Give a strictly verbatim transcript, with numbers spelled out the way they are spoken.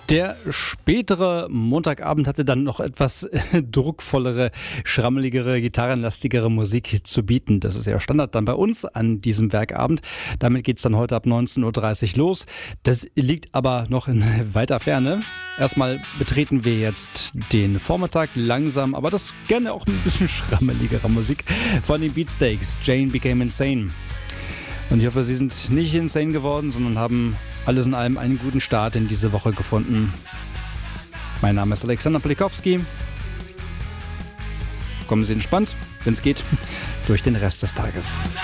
Der spätere Montagabend hatte dann noch etwas druckvollere, schrammeligere, gitarrenlastigere Musik zu bieten. Das ist ja Standard dann bei uns an diesem Werkabend. Damit geht es dann heute ab neunzehn Uhr dreißig los. Das liegt aber noch in weiter Ferne. Erstmal betreten wir jetzt den Vormittag langsam, aber das gerne auch ein bisschen schrammeligerer Musik von den Beatsteaks. Jane Became Insane. Und ich hoffe, Sie sind nicht insane geworden, sondern haben alles in allem einen guten Start in diese Woche gefunden. Mein Name ist Alexander Polikowski. Kommen Sie entspannt, wenn es geht, durch den Rest des Tages.